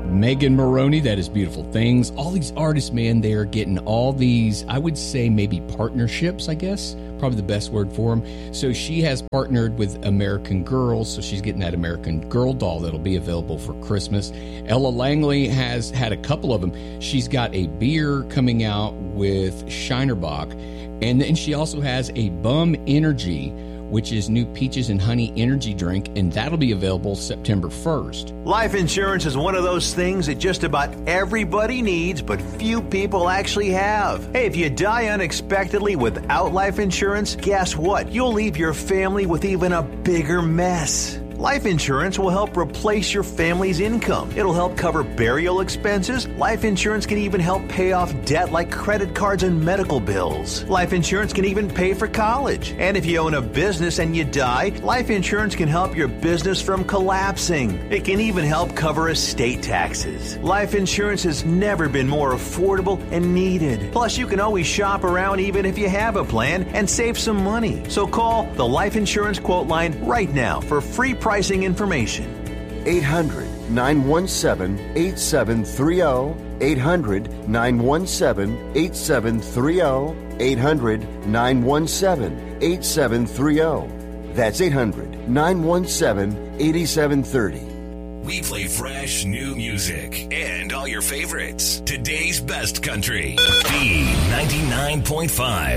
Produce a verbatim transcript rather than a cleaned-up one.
Megan Moroney, that is Beautiful Things. All these artists, man, they're getting all these, I would say maybe partnerships, I guess. Probably the best word for them. So she has partnered with American Girls, so she's getting that American Girl doll that'll be available for Christmas. Ella Langley has had a couple of them. She's got a beer coming out with Shinerbach, and then she also has a Bum Energy, which is new peaches and honey energy drink, and that'll be available September first. Life insurance is one of those things that just about everybody needs, but few people actually have. Hey, if you die unexpectedly without life insurance, guess what? You'll leave your family with even a bigger mess. Life insurance will help replace your family's income. It'll help cover burial expenses. Life insurance can even help pay off debt like credit cards and medical bills. Life insurance can even pay for college. And if you own a business and you die, life insurance can help your business from collapsing. It can even help cover estate taxes. Life insurance has never been more affordable and needed. Plus, you can always shop around even if you have a plan and save some money. So call the Life Insurance Quote Line right now for free pricing information. eight hundred, nine one seven, eight seven three zero. eight hundred, nine one seven, eight seven three zero. eight hundred, nine one seven, eight seven three zero. That's eight hundred, nine one seven, eight seven three zero. We play fresh new music and all your favorites. Today's best country. B ninety-nine point five.